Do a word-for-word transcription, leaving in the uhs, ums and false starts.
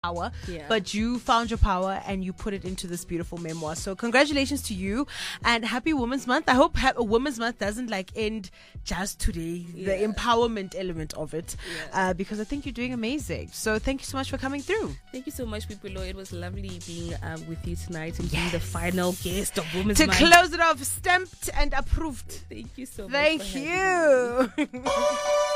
power, Yeah. but you found your power and you put it into this beautiful memoir. So congratulations to you and happy Women's Month. I hope ha- Women's Month doesn't like end just today, the Yeah. empowerment element of it, Yeah. uh, because I think you're doing amazing. So thank you so much for coming through. Thank you so much, Pipilo. It was lovely being um, with you tonight and being the final guest of Women's To Month. close it off, stamped and approved. Thank you so much. Thank for having me. you.